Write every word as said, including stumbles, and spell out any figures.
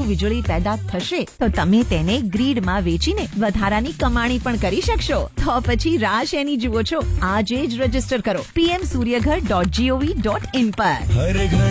વીજળી પેદા થશે તો તમે તેને ગ્રીડમાં વેચીને વધારાની કમાણી પણ કરી શકશો. તો પછી રાહ શેની જુઓ છો? આજે જ રજીસ્ટર કરો PM Suryaghar dot GOV dot in પર.